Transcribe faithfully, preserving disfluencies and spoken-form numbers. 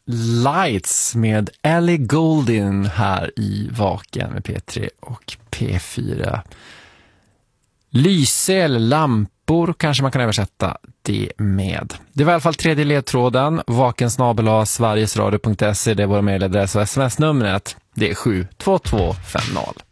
Lights med Ellie Goulding här i Vaken med P tre och P fyra. Lyse eller lampor kanske man kan översätta det med. Det var i alla fall tredje ledtråden. Vaken snabel-a sverigesradio punkt se, det är vår mejladress och sms-numret. Det är sju två två fem noll.